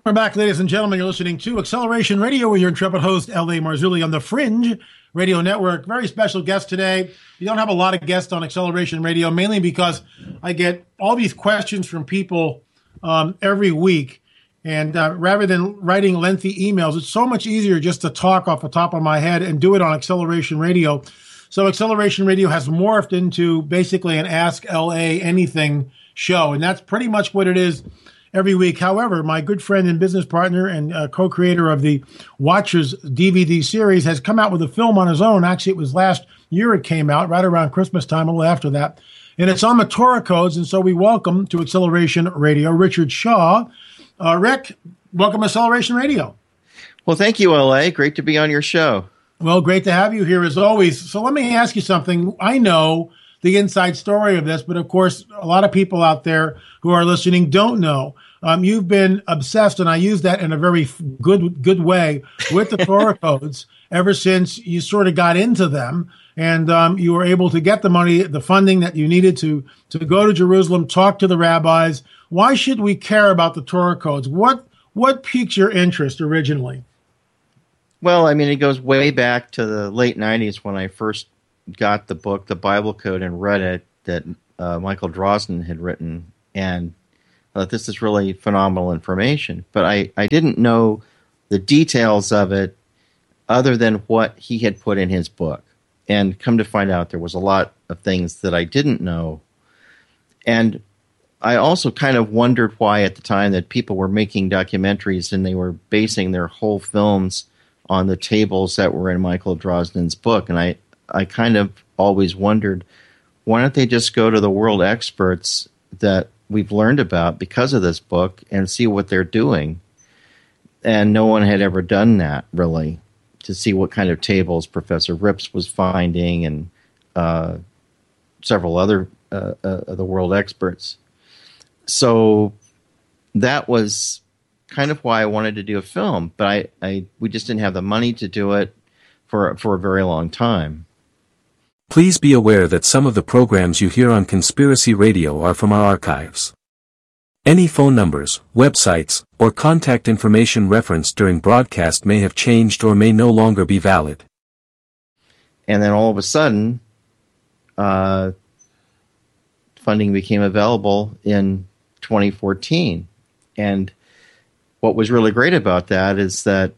We're back, ladies and gentlemen. You're listening to Acceleration Radio with your intrepid host, L.A. Marzulli, on the Fringe Radio Network. Very special guest today. We don't have a lot of guests on Acceleration Radio, mainly because I get all these questions from people every week. And rather than writing lengthy emails, it's so much easier just to talk off the top of my head and do it on Acceleration Radio. So Acceleration Radio has morphed into basically an Ask L.A. Anything show. And that's pretty much what it is every week. However, my good friend and business partner and co-creator of the Watchers DVD series has come out with a film on his own. Actually, it was last year it came out, right around Christmas time, a little after that. And it's on the Torah codes. And so we welcome to Acceleration Radio, Richard Shaw. Rick, welcome to Acceleration Radio. Well, thank you, LA. Great to be on your show. Well, great to have you here as always. So let me ask you something. I know the inside story of this, but of course, a lot of people out there who are listening don't know. You've been obsessed, and I use that in a very good way, with the Torah codes ever since you sort of got into them, and you were able to get the money, the funding that you needed to go to Jerusalem, talk to the rabbis. Why should we care about the Torah codes? What piqued your interest originally? Well, I mean, it goes way back to the late 90s when I first got the book, The Bible Code, and read it, that Michael Drosnin had written, and this is really phenomenal information. But I didn't know the details of it other than what he had put in his book. And come to find out, there was a lot of things that I didn't know. And I also kind of wondered why at the time that people were making documentaries and they were basing their whole films on the tables that were in Michael Drosnin's book. And I kind of always wondered, why don't they just go to the world experts that we've learned about because of this book and see what they're doing? And no one had ever done that, really, to see what kind of tables Professor Rips was finding and several other of the world experts. So that was kind of why I wanted to do a film, but we just didn't have the money to do it for a very long time. Please be aware that some of the programs you hear on Conspiracy Radio are from our archives. Any phone numbers, websites, or contact information referenced during broadcast may have changed or may no longer be valid. And then all of a sudden, funding became available in 2014. And what was really great about that is that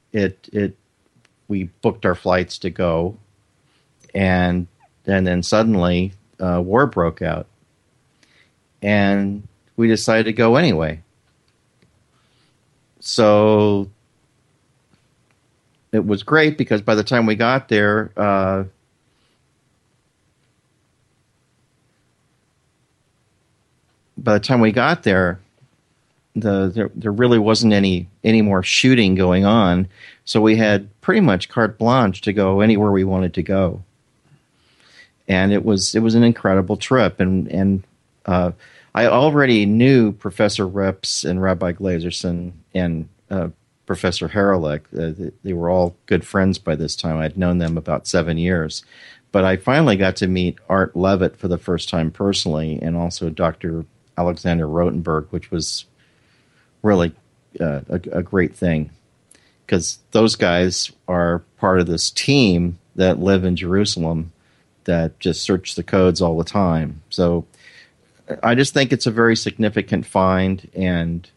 we booked our flights to go, and then suddenly war broke out, and we decided to go anyway. So it was great because by the time we got there, there really wasn't any more shooting going on, so we had pretty much carte blanche to go anywhere we wanted to go. And it was an incredible trip, and I already knew Professor Rips and Rabbi Glazerson and Professor Haralick. They were all good friends by this time. I'd known them about 7 years. But I finally got to meet Art Levitt for the first time personally, and also Dr. Alexander Rotenberg, which was really a great thing, because those guys are part of this team that live in Jerusalem that just search the codes all the time. So I just think it's a very significant find, and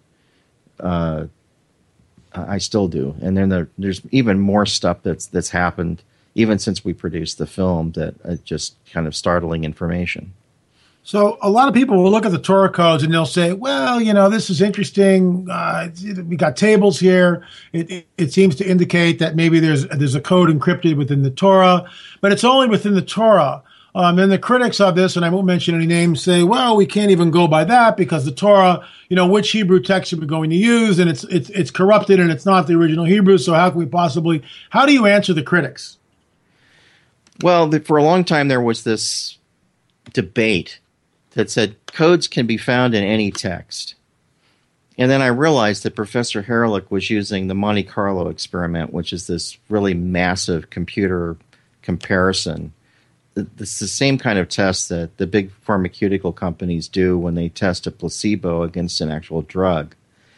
I still do. And then there's even more stuff that's happened even since we produced the film that just kind of startling information. So a lot of people will look at the Torah codes and they'll say, well, this is interesting. We got tables here. It seems to indicate that maybe there's a code encrypted within the Torah, but it's only within the Torah. And the critics of this, and I won't mention any names, say, well, we can't even go by that because the Torah, which Hebrew text are we going to use? And it's corrupted and it's not the original Hebrew. So how do you answer the critics? Well, for a long time, there was this debate that said codes can be found in any text. And then I realized that Professor Haralick was using the Monte Carlo experiment, which is this really massive computer comparison. It's the same kind of test that the big pharmaceutical companies do when they test a placebo against an actual drug.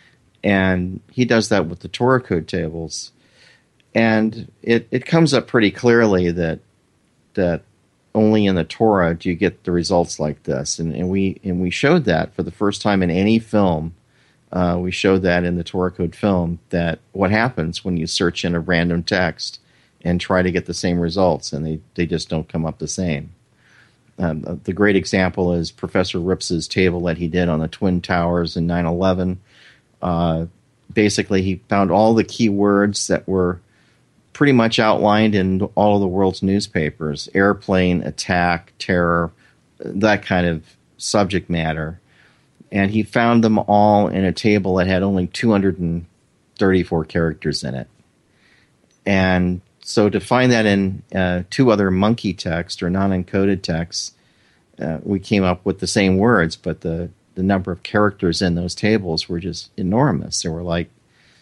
And he does that with the Torah code tables. And it comes up pretty clearly that only in the Torah do you get the results like this. And we showed that for the first time in any film. We showed that in the Torah code film, that what happens when you search in a random text and try to get the same results, and they just don't come up the same. The great example is Professor Rips's table that he did on the Twin Towers in 9/11. Basically, he found all the key words that were pretty much outlined in all of the world's newspapers: airplane, attack, terror, that kind of subject matter. And he found them all in a table that had only 234 characters in it. And so to find that in two other monkey text or non-encoded texts, we came up with the same words, but the number of characters in those tables were just enormous. There were like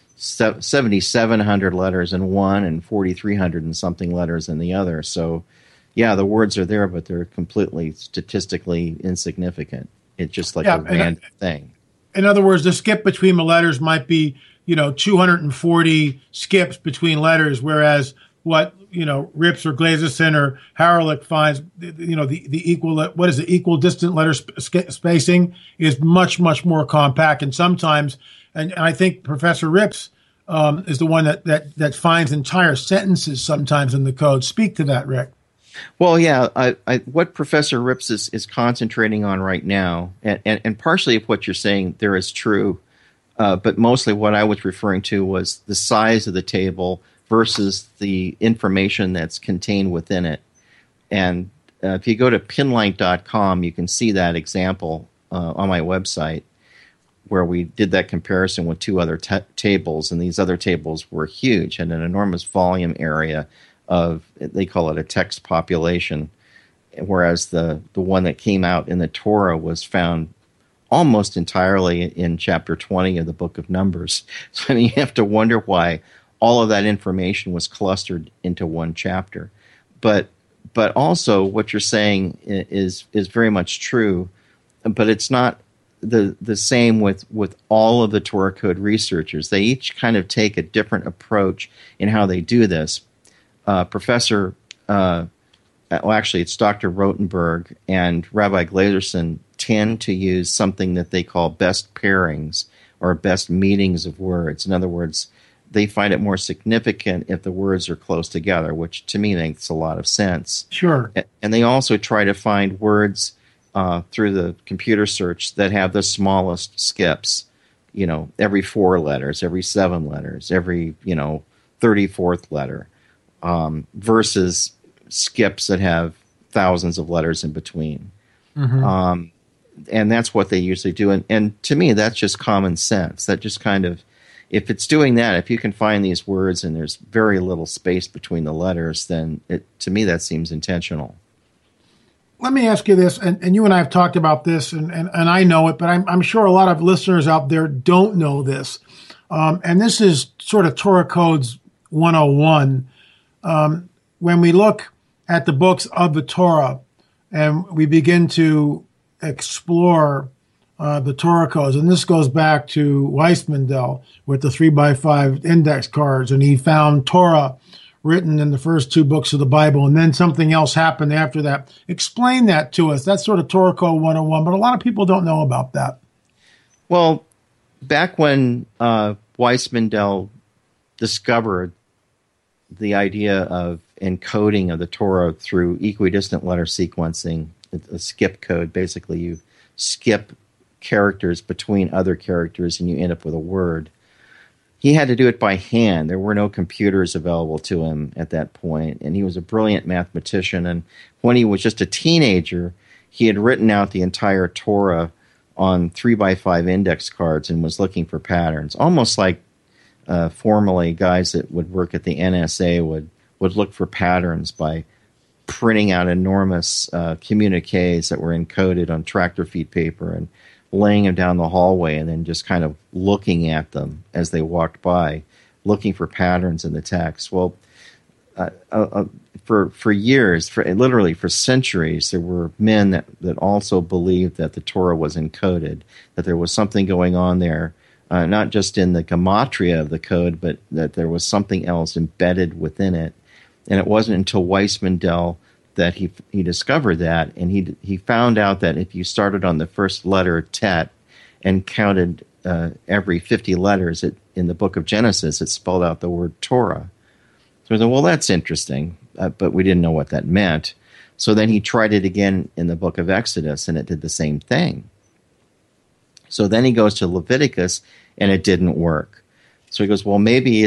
7,700 letters in one and 4,300 and something letters in the other. So, yeah, the words are there, but they're completely statistically insignificant. It's just like a random thing. In other words, the skip between the letters might be, 240 skips between letters, whereas what, Rips or Glaserson or Haralick finds, the equal distant letter spacing is much, much more compact. And sometimes, and I think Professor Rips is the one that finds entire sentences sometimes in the code. Speak to that, Rick. Well, yeah, what Professor Rips is concentrating on right now, and partially of what you're saying there is true, but mostly what I was referring to was the size of the table versus the information that's contained within it. And if you go to pinlight.com, you can see that example on my website where we did that comparison with two other tables, and these other tables were huge, had an enormous volume area of, they call it a text population, whereas the one that came out in the Torah was found almost entirely in chapter 20 of the book of Numbers. So you have to wonder why all of that information was clustered into one chapter. But also what you're saying is very much true, but it's not the same with all of the Torah code researchers. They each kind of take a different approach in how they do this. Actually, it's Dr. Rotenberg and Rabbi Glaserson tend to use something that they call best pairings or best meetings of words. In other words, they find it more significant if the words are close together, which to me makes a lot of sense. Sure. And they also try to find words through the computer search that have the smallest skips, every 4 letters, every 7 letters, every, 34th letter. Versus skips that have thousands of letters in between. Mm-hmm. And that's what they usually do. And to me, that's just common sense. That just kind of, if it's doing that, if you can find these words and there's very little space between the letters, then to me that seems intentional. Let me ask you this, and you and I have talked about this, and I know it, but I'm sure a lot of listeners out there don't know this. And this is sort of Torah Codes 101. When we look at the books of the Torah and we begin to explore the Torah codes, and this goes back to Weissmandel with the 3x5 index cards, and he found Torah written in the first 2 books of the Bible, and then something else happened after that. Explain that to us. That's sort of Torah Code 101, but a lot of people don't know about that. Well, back when Weissmandel discovered the idea of encoding of the Torah through equidistant letter sequencing, a skip code. Basically, you skip characters between other characters and you end up with a word. He had to do it by hand. There were no computers available to him at that point, and he was a brilliant mathematician. And when he was just a teenager, he had written out the entire Torah on 3x5 index cards and was looking for patterns, almost like formerly guys that would work at the NSA would look for patterns by printing out enormous communiques that were encoded on tractor feed paper and laying them down the hallway and then just kind of looking at them as they walked by, looking for patterns in the text. Well, for years, literally for centuries, there were men that also believed that the Torah was encoded, that there was something going on there not just in the gematria of the code, but that there was something else embedded within it. And it wasn't until Weissmandel that he discovered that, and he found out that if you started on the first letter Tet and counted every 50 letters in the book of Genesis, it spelled out the word Torah. So I thought, well, that's interesting, but we didn't know what that meant. So then he tried it again in the book of Exodus, and it did the same thing. So then he goes to Leviticus, and it didn't work. So he goes, well, maybe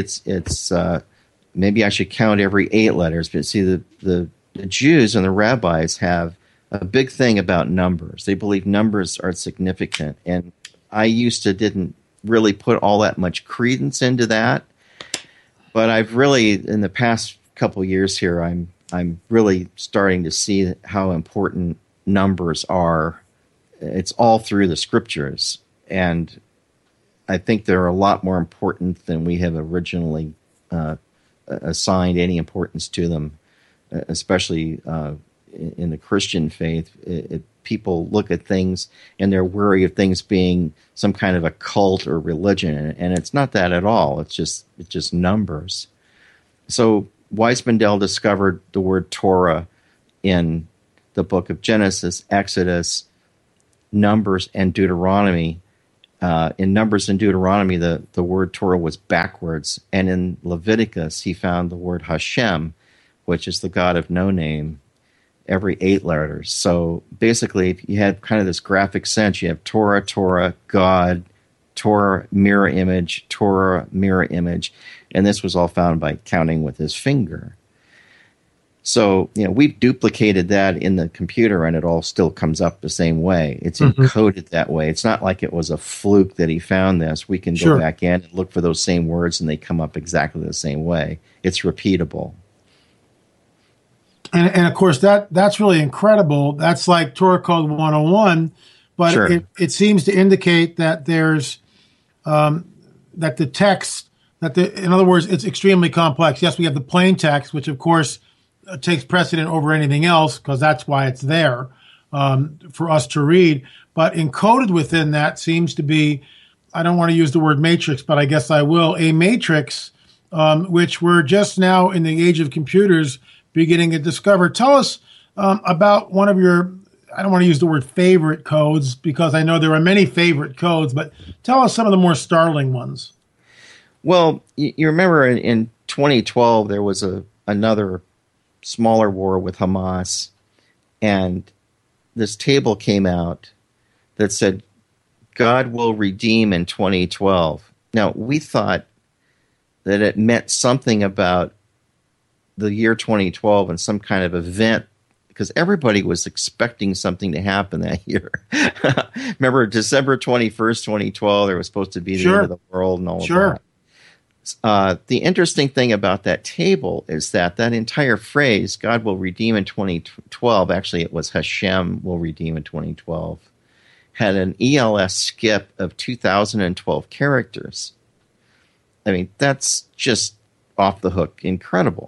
maybe I should count every 8 letters. But see, the Jews and the rabbis have a big thing about numbers. They believe numbers are significant, and I didn't really put all that much credence into that. But I've really, in the past couple years here, I'm really starting to see how important numbers are. It's all through the scriptures, and I think they're a lot more important than we have originally assigned any importance to them, especially in the Christian faith. People look at things and they're worried of things being some kind of a cult or religion, and it's not that at all. It's just numbers. So Weissmandel discovered the word Torah in the book of Genesis, Exodus, Numbers, and Deuteronomy. In Numbers and Deuteronomy, the word Torah was backwards, and in Leviticus, he found the word Hashem, which is the God of no name, every 8 letters. So basically, you had kind of this graphic sense. You have Torah, Torah, God, Torah, mirror image, Torah, mirror image, and this was all found by counting with his finger. So, we've duplicated that in the computer, and it all still comes up the same way. It's encoded that way. It's not like it was a fluke that he found this. We can go back in and look for those same words, and they come up exactly the same way. It's repeatable. And of course, that's really incredible. That's like Torah Code 101, but it seems to indicate that there's that the text, in other words, it's extremely complex. Yes, we have the plain text, which of course takes precedent over anything else because that's why it's there for us to read. But encoded within that seems to be, I don't want to use the word matrix, but I guess I will, a matrix, which we're just now in the age of computers beginning to discover. Tell us about one of your, I don't want to use the word favorite codes because I know there are many favorite codes, but tell us some of the more startling ones. Well, you remember in 2012, there was another smaller war with Hamas, and this table came out that said, God will redeem in 2012. Now, we thought that it meant something about the year 2012 and some kind of event, because everybody was expecting something to happen that year. Remember, December 21st, 2012, there was supposed to be the end of the world and all of that. The interesting thing about that table is that entire phrase, God will redeem in 2012, actually it was Hashem will redeem in 2012, had an ELS skip of 2012 characters. I mean, that's just off the hook incredible.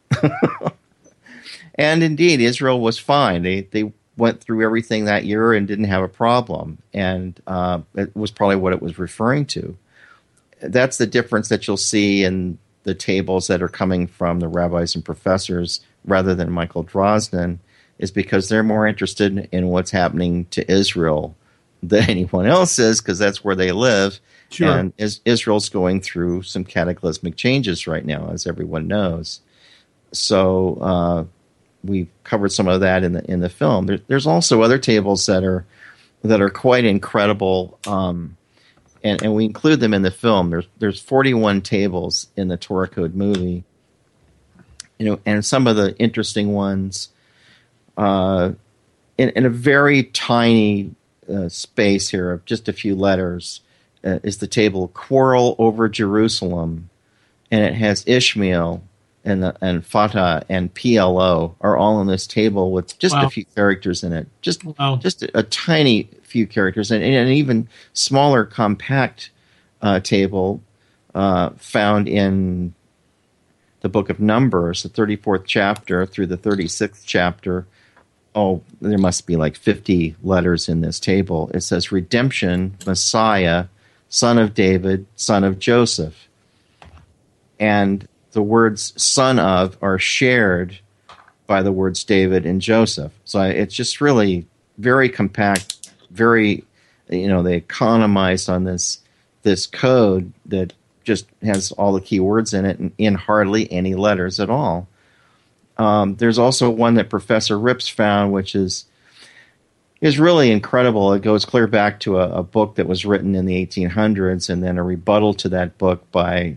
And indeed, Israel was fine. They went through everything that year and didn't have a problem. And it was probably what it was referring to. That's the difference that you'll see in the tables that are coming from the rabbis and professors rather than Michael Drosnin, is because they're more interested in what's happening to Israel than anyone else is, because that's where they live. Sure. And Israel's going through some cataclysmic changes right now, as everyone knows. So we covered some of that in the film. There's also other tables that are quite incredible, and we include them in the film. There's 41 tables in the Torah Code movie, and some of the interesting ones in a very tiny space here of just a few letters is the table Quarrel Over Jerusalem, and it has Ishmael and Fatah and PLO are all on this table with just a few characters in it. Just a tiny few characters, and an even smaller compact table found in the book of Numbers, the 34th chapter through the 36th chapter. Oh, there must be like 50 letters in this table. It says Redemption, Messiah, son of David, son of Joseph. And the words son of are shared by the words David and Joseph. So it's just really very compact, very, they economized on this code that just has all the key words in it and in hardly any letters at all. There's also one that Professor Rips found, which is really incredible. It goes clear back to a book that was written in the 1800s, and then a rebuttal to that book by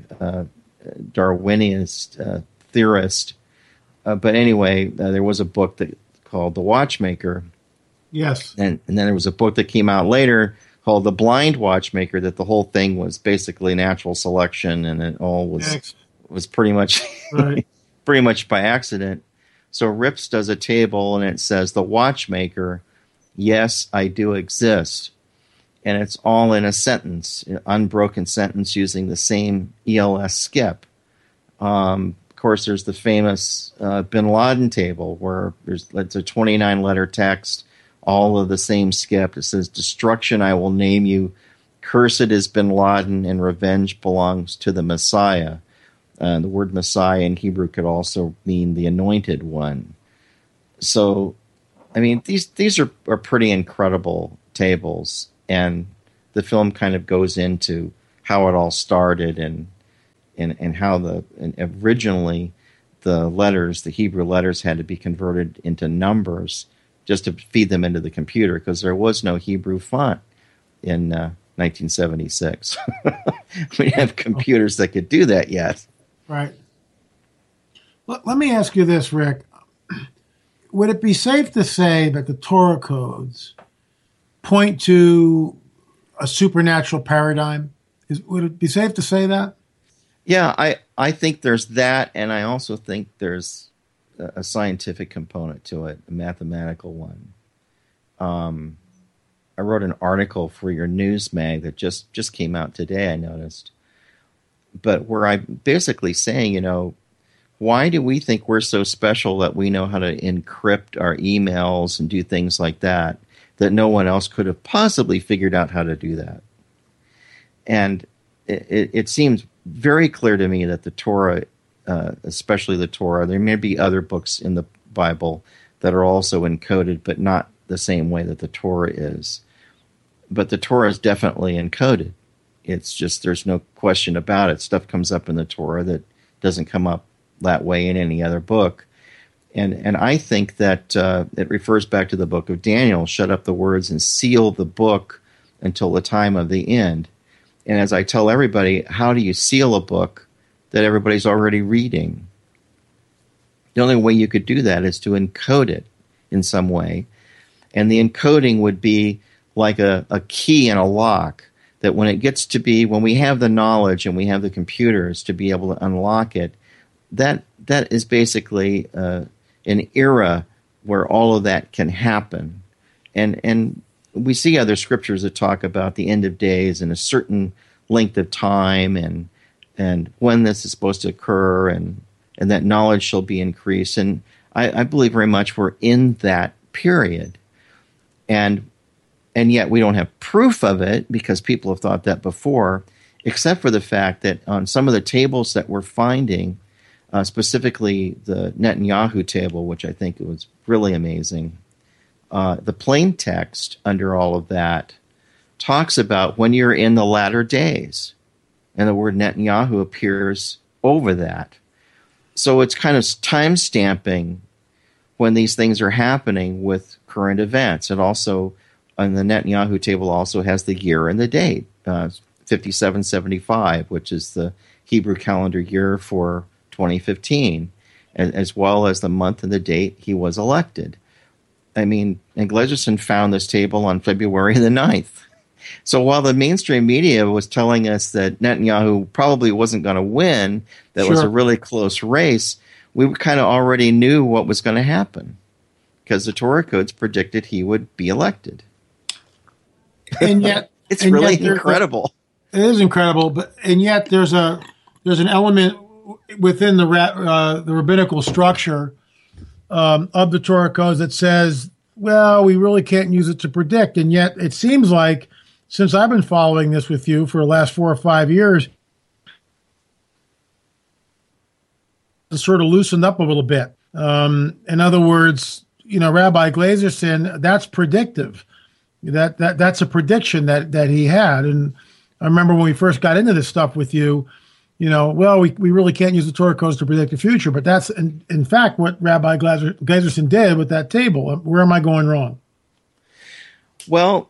Darwinian theorist. But anyway, there was a book called The Watchmaker. Yes. And then there was a book that came out later called The Blind Watchmaker, that the whole thing was basically natural selection, and it all was pretty much right. pretty much by accident. So Rips does a table, and it says, the watchmaker, yes, I do exist. And it's all in a sentence, an unbroken sentence using the same ELS skip. Of course, there's the famous Bin Laden table where it's a 29-letter text, all of the same skip. It says, destruction I will name you, cursed is Bin Laden, and revenge belongs to the Messiah. The word Messiah in Hebrew could also mean the anointed one. So, I mean, these are pretty incredible tables, and the film kind of goes into how it all started and how originally the Hebrew letters had to be converted into numbers just to feed them into the computer, because there was no Hebrew font in 1976. We didn't have computers that could do that yet. Right. Let me ask you this, Rick. Would it be safe to say that the Torah codes point to a supernatural paradigm? Would it be safe to say that? Yeah, I think there's that, and I also think there's a scientific component to it, a mathematical one. I wrote an article for your news mag that just came out today, I noticed. But where I'm basically saying, why do we think we're so special that we know how to encrypt our emails and do things like that no one else could have possibly figured out how to do that? And it seems very clear to me that the Torah, especially the Torah, there may be other books in the Bible that are also encoded, but not the same way that the Torah is. But the Torah is definitely encoded. It's just, there's no question about it. Stuff comes up in the Torah that doesn't come up that way in any other book. And I think that it refers back to the book of Daniel, shut up the words and seal the book until the time of the end. And as I tell everybody, how do you seal a book that everybody's already reading? The only way you could do that is to encode it in some way. And the encoding would be like a key in a lock, that when we have the knowledge and we have the computers to be able to unlock it, that is basically an era where all of that can happen. And we see other scriptures that talk about the end of days and a certain length of time and when this is supposed to occur and that knowledge shall be increased. And I believe very much we're in that period. And yet we don't have proof of it because people have thought that before, except for the fact that on some of the tables that we're finding, specifically the Netanyahu table, which I think was really amazing, the plain text under all of that talks about when you're in the latter days. And the word Netanyahu appears over that. So it's kind of time stamping when these things are happening with current events. It also, on the Netanyahu table, also has the year and the date, 5775, which is the Hebrew calendar year for 2015, as well as the month and the date he was elected. I mean, and Gledgerson found this table on February the 9th. So while the mainstream media was telling us that Netanyahu probably wasn't going to win, that was a really close race, we kind of already knew what was going to happen because the Torah codes predicted he would be elected. And yet, it's really incredible. It is incredible, and yet there's an element within the rabbinical structure of the Torah codes that says, well, we really can't use it to predict. And yet it seems like since I've been following this with you for the last 4 or 5 years, it's sort of loosened up a little bit. In other words, Rabbi Glazerson, that's predictive. That's a prediction that he had. And I remember when we first got into this stuff with you, we really can't use the Torah codes to predict the future, but that's in fact what Rabbi Glazerson did with that table. Where am I going wrong? Well,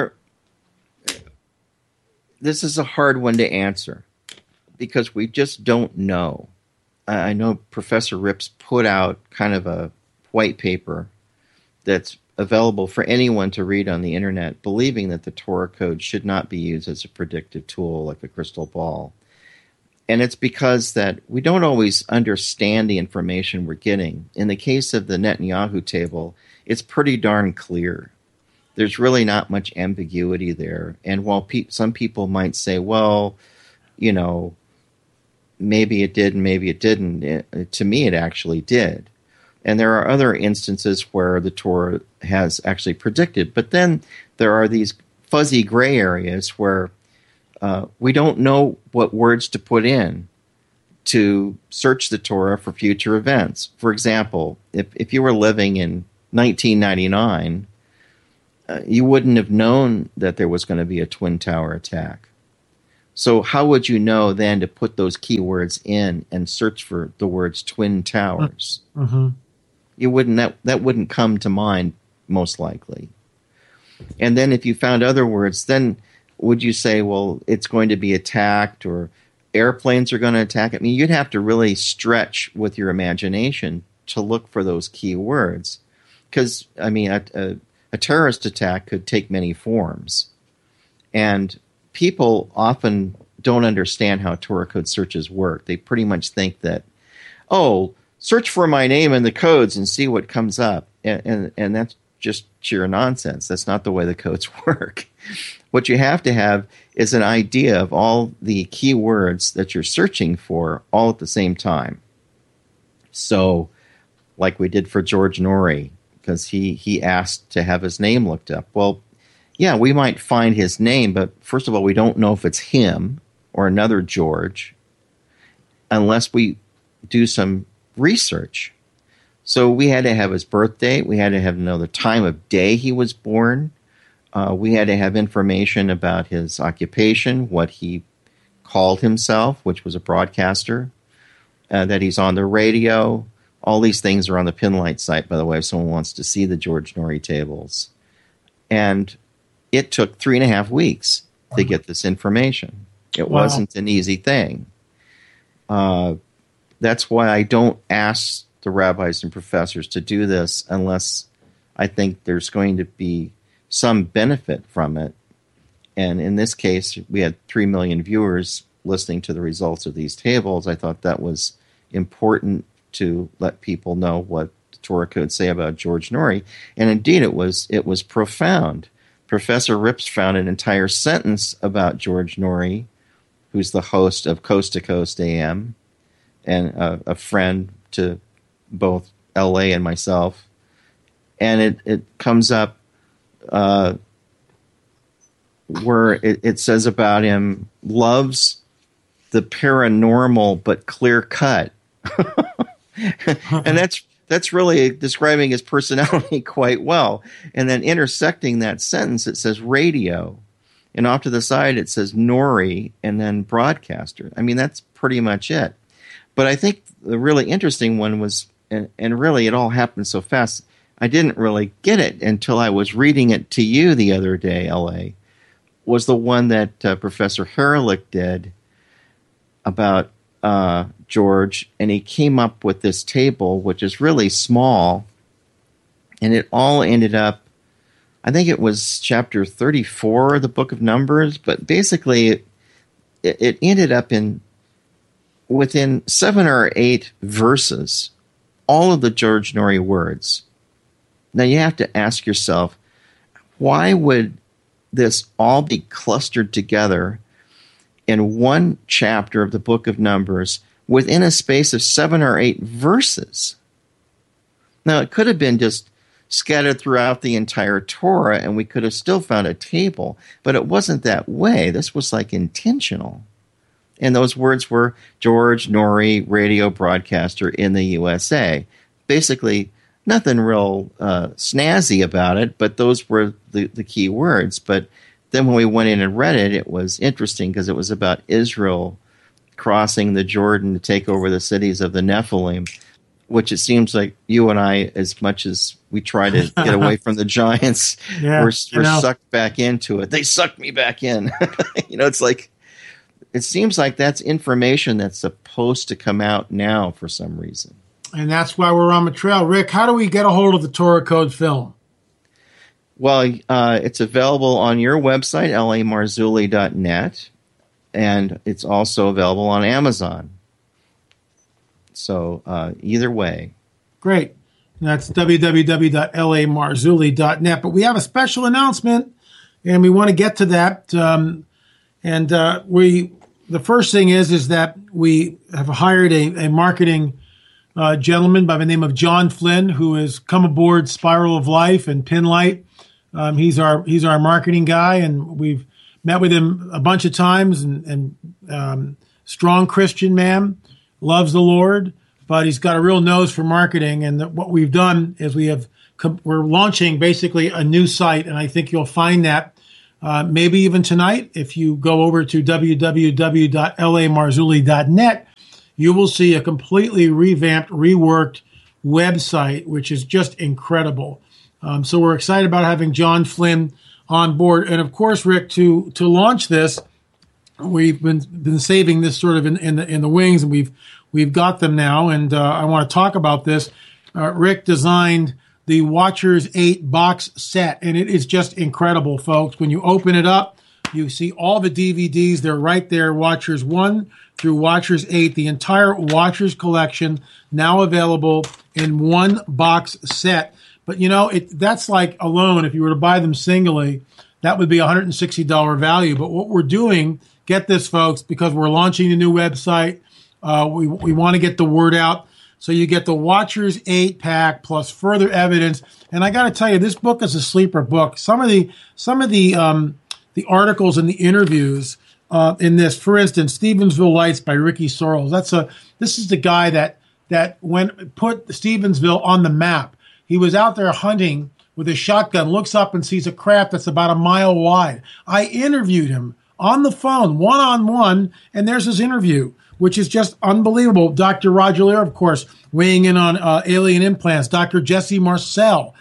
this is a hard one to answer because we just don't know. I know Professor Rips put out kind of a white paper that's available for anyone to read on the internet, believing that the Torah code should not be used as a predictive tool like a crystal ball. And it's because that we don't always understand the information we're getting. In the case of the Netanyahu table, it's pretty darn clear. There's really not much ambiguity there. And while some people might say, well, maybe it did and maybe it didn't, to me it actually did. And there are other instances where the Torah has actually predicted. But then there are these fuzzy gray areas where we don't know what words to put in to search the Torah for future events. For example, if you were living in 1999, you wouldn't have known that there was going to be a Twin Tower attack. So how would you know then to put those keywords in and search for the words Twin Towers? Mm-hmm. You wouldn't. That wouldn't come to mind most likely. And then if you found other words, then would you say, well, it's going to be attacked or airplanes are going to attack? I mean, you'd have to really stretch with your imagination to look for those key words. Because, I mean, a terrorist attack could take many forms. And people often don't understand how Torah code searches work. They pretty much think that, search for my name in the codes and see what comes up. And that's just sheer nonsense. That's not the way the codes work. What you have to have is an idea of all the keywords that you're searching for all at the same time. So, like we did for George Norrie, because he asked to have his name looked up. Well, yeah, we might find his name, but first of all, we don't know if it's him or another George unless we do some research. So we had to have his birth date. We had to know the time of day he was born. We had to have information about his occupation, what he called himself, which was a broadcaster, that he's on the radio. All these things are on the Pinlight site, by the way, if someone wants to see the George Norrie tables. And it took 3.5 weeks to get this information. It wasn't an easy thing. That's why I don't ask the rabbis and professors to do this unless I think there's going to be some benefit from it. And in this case, we had 3 million viewers listening to the results of these tables. I thought that was important to let people know what the Torah codes say about George Norrie. And indeed, it was profound. Professor Rips found an entire sentence about George Norrie, who's the host of Coast to Coast AM, and a friend to both L.A. and myself. And it comes up where it says about him, loves the paranormal but clear cut. And that's really describing his personality quite well. And then intersecting that sentence, it says radio. And off to the side, it says Norrie and then broadcaster. I mean, that's pretty much it. But I think the really interesting one was, and really it all happened so fast, I didn't really get it until I was reading it to you the other day, L.A., was the one that Professor Herlich did about George, and he came up with this table, which is really small, and it all ended up, I think it was chapter 34 of the Book of Numbers, but basically it ended up within 7 or 8 verses, all of the George Norrie words. Now you have to ask yourself, why would this all be clustered together in one chapter of the Book of Numbers within a space of 7 or 8 verses? Now, it could have been just scattered throughout the entire Torah, and we could have still found a table. But it wasn't that way. This was like intentional. And those words were George Noory, radio broadcaster in the USA. Basically, nothing real snazzy about it, but those were the key words. But then when we went in and read it, it was interesting because it was about Israel crossing the Jordan to take over the cities of the Nephilim, which it seems like you and I, as much as we try to get away from the giants, we're sucked back into it. They sucked me back in. It's like, it seems like that's information that's supposed to come out now for some reason. And that's why we're on the trail. Rick, how do we get a hold of the Torah Code film? Well, it's available on your website, lamarzulli.net, and it's also available on Amazon. So either way. Great. That's www.lamarzulli.net. But we have a special announcement, and we want to get to that. The first thing is that we have hired a marketing gentleman by the name of John Flynn, who has come aboard Spiral of Life and Pinlight. He's our marketing guy, and we've met with him a bunch of times. And strong Christian man, loves the Lord, but he's got a real nose for marketing. And what we've done is we're launching basically a new site, and I think you'll find that. Maybe even tonight, if you go over to www.lamarzulli.net, you will see a completely revamped, reworked website, which is just incredible. So we're excited about having John Flynn on board. And of course, Rick, to launch this, we've been saving this sort of in the wings, and we've got them now. And I want to talk about this. Rick designed the Watchers 8 box set, and it is just incredible, folks. When you open it up, you see all the DVDs. They're right there, Watchers 1 through Watchers 8, the entire Watchers collection now available in one box set. But, that's like alone, if you were to buy them singly, that would be $160 value. But what we're doing, get this, folks, because we're launching a new website, we want to get the word out. So you get the Watchers 8-pack plus further evidence. And I got to tell you, this book is a sleeper book. Some of the articles and the interviews in this, for instance, Stevensville Lights by Ricky Sorrells. This is the guy that put Stevensville on the map. He was out there hunting with a shotgun, looks up and sees a craft that's about a mile wide. I interviewed him on the phone, one-on-one, and there's his interview, which is just unbelievable. Dr. Roger Lear, of course, weighing in on alien implants. Dr. Jesse Marcel,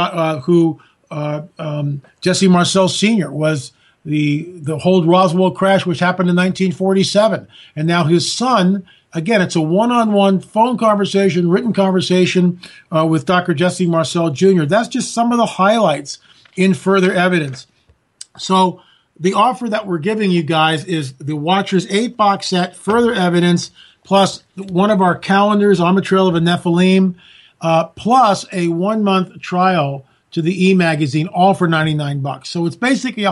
Jesse Marcel Sr. was the whole Roswell crash, which happened in 1947. And now his son, again, it's a one-on-one phone conversation, written conversation with Dr. Jesse Marcel Jr. That's just some of the highlights in further evidence. So the offer that we're giving you guys is the Watchers 8 box set, further evidence, plus one of our calendars, On the Trail of the Nephilim, plus a 1-month trial to the e-magazine, all for $99. So it's basically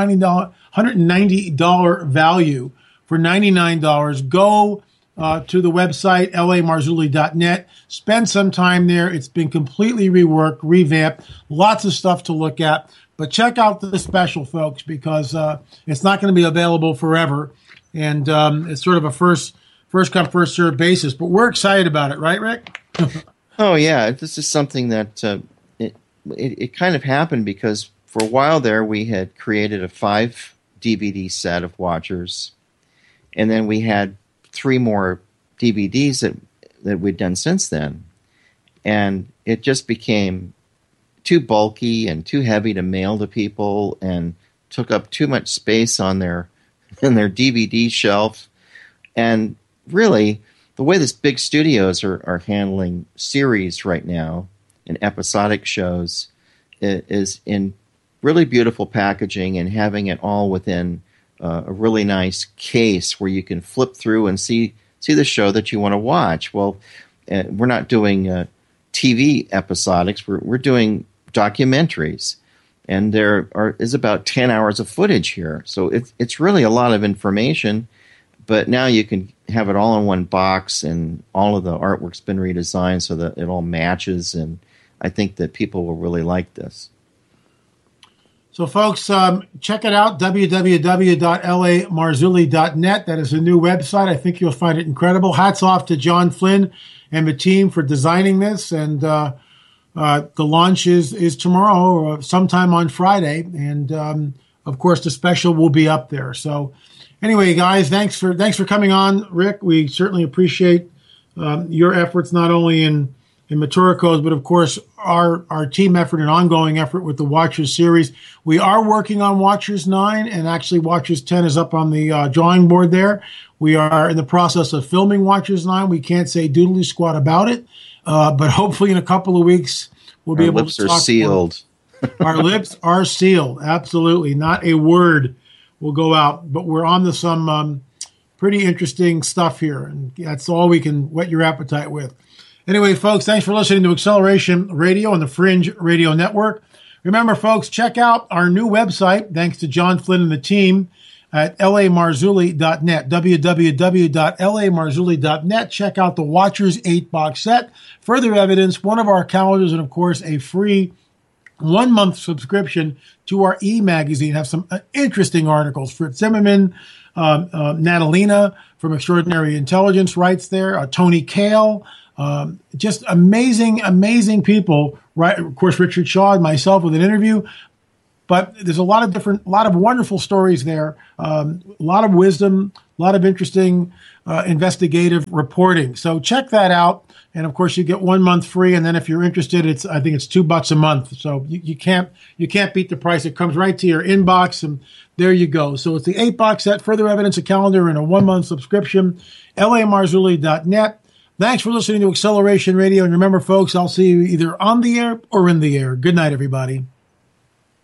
$190 value for $99. Go to the website, lamarzulli.net. Spend some time there. It's been completely reworked, revamped, lots of stuff to look at. But check out the special, folks, because it's not going to be available forever. And it's sort of a first come, first served basis. But we're excited about it, right, Rick? Oh, yeah. This is something that it kind of happened because for a while there we had created a 5 DVD set of Watchers. And then we had 3 more DVDs that we'd done since then. And it just became too bulky and too heavy to mail to people and took up too much space on their DVD shelf. And really, the way this big studios are handling series right now and episodic shows is in really beautiful packaging and having it all within a really nice case where you can flip through and see the show that you want to watch. Well, we're not doing TV episodics. We're doing documentaries, and there is about 10 hours of footage here. So it's really a lot of information, but now you can have it all in one box, and all of the artwork's been redesigned so that it all matches, and I think that people will really like this. So, folks, check it out, www.lamarzulli.net. That is a new website. I think you'll find it incredible. Hats off to John Flynn and the team for designing this. And the launch is tomorrow or sometime on Friday. And, of course, the special will be up there. So, anyway, guys, thanks for coming on, Rick. We certainly appreciate your efforts, not only in Matura Codes, but of course our team effort and ongoing effort with the Watchers series. We are working on Watchers 9, and actually Watchers 10 is up on the drawing board there. We are in the process of filming Watchers 9. We can't say doodly squat about it, but hopefully in a couple of weeks we'll be able to talk. Our lips are sealed. Our lips are sealed. Absolutely. Not a word will go out, but we're on to some pretty interesting stuff here, and that's all we can whet your appetite with. Anyway, folks, thanks for listening to Acceleration Radio on the Fringe Radio Network. Remember, folks, check out our new website, thanks to John Flynn and the team, at lamarzulli.net, www.lamarzulli.net. Check out the Watchers 8-box set, further evidence, one of our calendars, and, of course, a free 1-month subscription to our e-magazine. Have some interesting articles. Fritz Zimmerman, Natalina from Extraordinary Intelligence writes there, Tony Kail, just amazing people, right? Of course, Richard Shaw and myself with an interview, but there's a lot of wonderful stories there, a lot of wisdom, a lot of interesting investigative reporting. So check that out. And of course, you get 1 month free. And then if you're interested, I think it's $2 a month. So you can't beat the price. It comes right to your inbox, and there you go. So it's the 8-box set, further evidence, a calendar, and a 1-month subscription. lamarzulli.net. Thanks for listening to Acceleration Radio. And remember, folks, I'll see you either on the air or in the air. Good night, everybody.